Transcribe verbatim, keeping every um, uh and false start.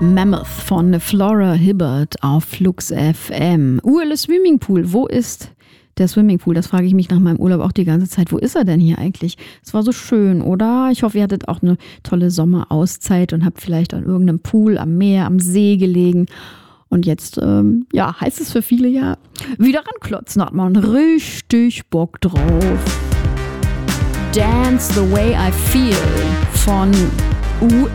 Mammoth von Flora Hibbert auf Flux F M. Urle Swimmingpool, wo ist der Swimmingpool? Das frage ich mich nach meinem Urlaub auch die ganze Zeit. Wo ist er denn hier eigentlich? Es war so schön, oder? Ich hoffe, ihr hattet auch eine tolle Sommerauszeit und habt vielleicht an irgendeinem Pool am Meer, am See gelegen. Und jetzt, ähm, ja, heißt es für viele ja, wieder ranklotzen, hat man richtig Bock drauf. Dance the Way I Feel von U